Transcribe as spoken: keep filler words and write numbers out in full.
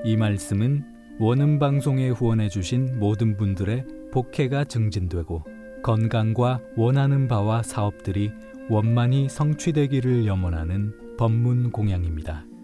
이 말씀은 원음 방송에 후원해 주신 모든 분들의 복혜가 증진되고 건강과 원하는 바와 사업들이 원만히 성취되기를 염원하는 법문 공양입니다.